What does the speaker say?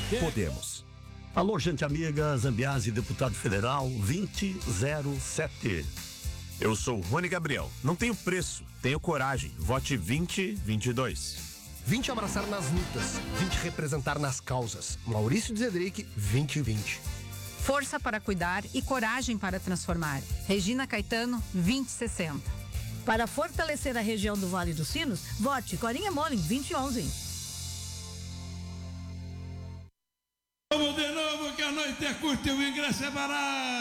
Podemos. Alô, gente amiga, Zambiase, deputado federal 2007. Eu sou Rony Gabriel. Não tenho preço, tenho coragem. Vote 2022. 20 abraçar nas lutas, 20 representar nas causas. Maurício Zedrick, 2020. Força para cuidar e coragem para transformar. Regina Caetano, 2060. Para fortalecer a região do Vale dos Sinos, vote Corinha Molin, 2011. Vamos de novo, que a noite é curta e o ingresso é barato.